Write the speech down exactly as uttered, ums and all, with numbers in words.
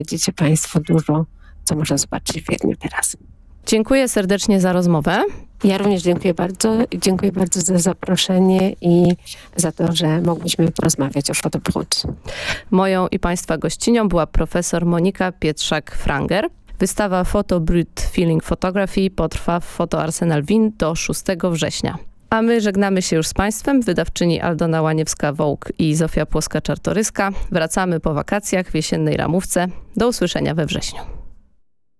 Widzicie Państwo dużo, co można zobaczyć w jednym wyrazie. Dziękuję serdecznie za rozmowę. Ja również dziękuję bardzo. Dziękuję bardzo za zaproszenie i za to, że mogliśmy porozmawiać o fotobrut. Moją i Państwa gościnią była profesor Monika Pietrzak-Franger. Wystawa Fotobrut Feeling Photography potrwa w Foto Arsenal Wien do szóstego września. A my żegnamy się już z Państwem, wydawczyni Aldona Łaniewska-Wołk i Zofia Płoska-Czartoryska. Wracamy po wakacjach w jesiennej ramówce. Do usłyszenia we wrześniu.